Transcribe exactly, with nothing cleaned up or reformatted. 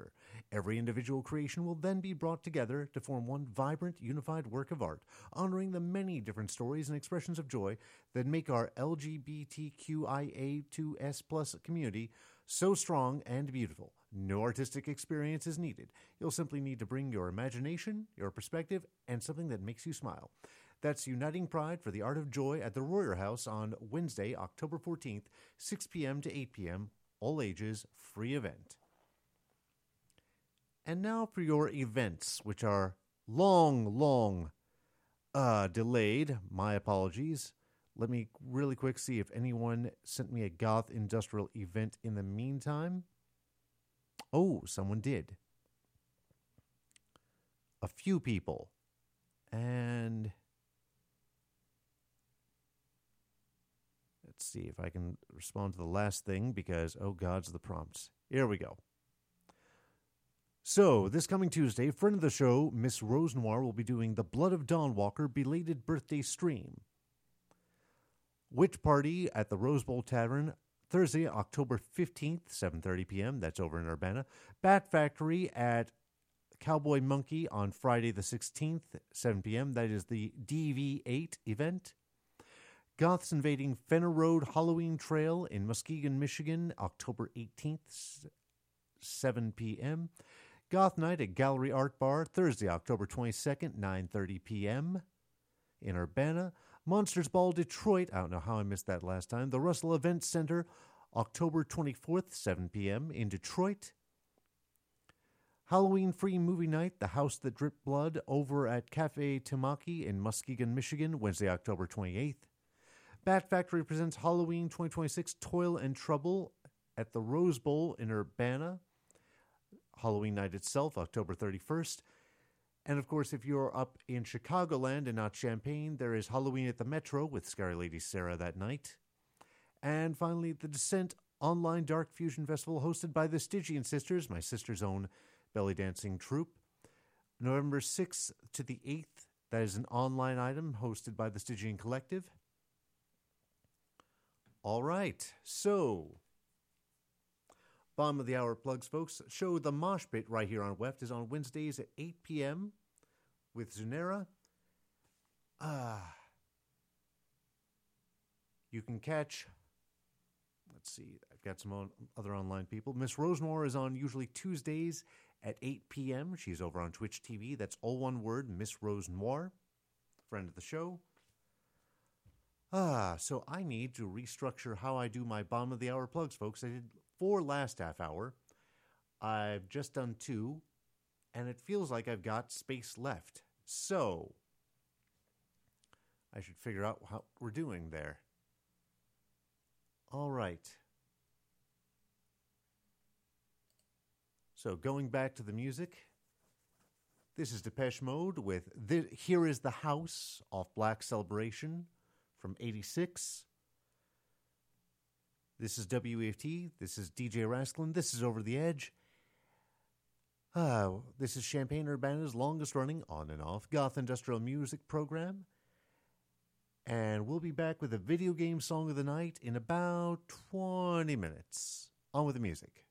center. Every individual creation will then be brought together to form one vibrant, unified work of art, honoring the many different stories and expressions of joy that make our L G B T Q I A two S plus community so strong and beautiful. No artistic experience is needed. You'll simply need to bring your imagination, your perspective, and something that makes you smile. That's Uniting Pride for the Art of Joy at the Royer House on Wednesday, October fourteenth, six p.m. to eight p.m., all ages, free event. And now for your events, which are long, long uh, delayed. My apologies. Let me really quick see if anyone sent me a Goth Industrial event in the meantime. Oh, someone did. A few people. And let's see if I can respond to the last thing because, oh, God's the prompts. Here we go. So, this coming Tuesday, friend of the show, Miss Rose Noir, will be doing the Blood of Dawnwalker belated birthday stream. Witch Party at the Rose Bowl Tavern, Thursday, October fifteenth, seven thirty p.m. That's over in Urbana. Bat Factory at Cowboy Monkey on Friday the sixteenth, seven p.m. That is the D V eight event. Goths Invading Fenner Road Halloween Trail in Muskegon, Michigan, October eighteenth, seven p.m. Goth Night at Gallery Art Bar, Thursday, October twenty-second, nine thirty p.m. in Urbana. Monsters Ball Detroit, I don't know how I missed that last time. The Russell Event Center, October twenty-fourth, seven p.m. in Detroit. Halloween Free Movie Night, The House That Dripped Blood, over at Cafe Tamaki in Muskegon, Michigan, Wednesday, October twenty-eighth. Bat Factory presents Halloween twenty twenty-six Toil and Trouble at the Rose Bowl in Urbana. Halloween night itself, October thirty-first. And, of course, if you're up in Chicagoland and not Champaign, there is Halloween at the Metro with Scary Lady Sarah that night. And, finally, the Descent Online Dark Fusion Festival hosted by the Stygian Sisters, my sister's own belly dancing troupe. November sixth to the eighth, that is an online item hosted by the Stygian Collective. All right, so bottom of the hour plugs, folks. Show The Mosh Pit right here on W E F T is on Wednesdays at eight p.m. with Zunera. Ah, you can catch, let's see, I've got some on, other online people. Miss Rose Noir is on usually Tuesdays at eight p.m. She's over on Twitch T V. That's all one word, Miss Rose Noir, friend of the show. Ah, so I need to restructure how I do my bottom of the hour plugs, folks. I did four last half hour. I've just done two, and it feels like I've got space left. So I should figure out how we're doing there. All right. So going back to the music, this is Depeche Mode with the, Here Is the House off Black Celebration from eighty-six. This is W E F T. This is D J Rasklin. This is Over the Edge. Uh, this is Champaign Urbana's longest running on and off goth industrial music program. And we'll be back with a video game song of the night in about twenty minutes. On with the music.